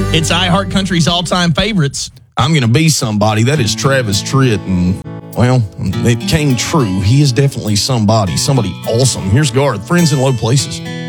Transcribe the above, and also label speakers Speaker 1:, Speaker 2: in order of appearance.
Speaker 1: It's iHeart Country's all-time favorites.
Speaker 2: I'm Gonna Be Somebody. That is Travis Tritt, and, well, it came true. He is definitely somebody awesome. Here's Garth, Friends in Low Places.